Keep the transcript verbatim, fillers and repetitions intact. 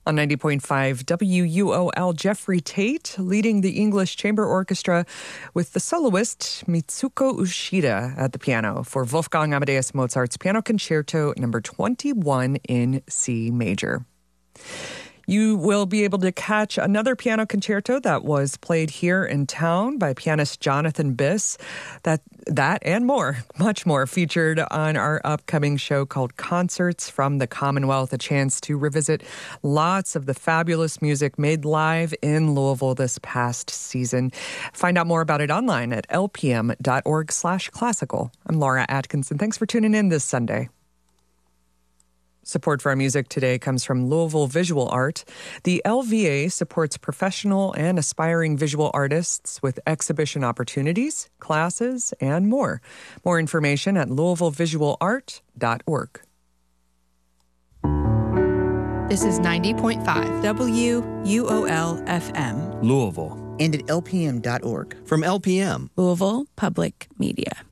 On ninety point five W U O L, Jeffrey Tate leading the English Chamber Orchestra with the soloist Mitsuko Ushida at the piano for Wolfgang Amadeus Mozart's Piano Concerto number twenty-one in C major. You will be able to catch another piano concerto that was played here in town by pianist Jonathan Biss. That, that and more, much more, featured on our upcoming show called Concerts from the Commonwealth, a chance to revisit lots of the fabulous music made live in Louisville this past season. Find out more about it online at lpm.org slash classical. I'm Laura Atkinson. Thanks for tuning in this Sunday. Support for our music today comes from Louisville Visual Art. The L V A supports professional and aspiring visual artists with exhibition opportunities, classes, and more. More information at louisville visual art dot org. This is ninety point five W U O L F M. Louisville. And at L P M dot org. From L P M. Louisville Public Media.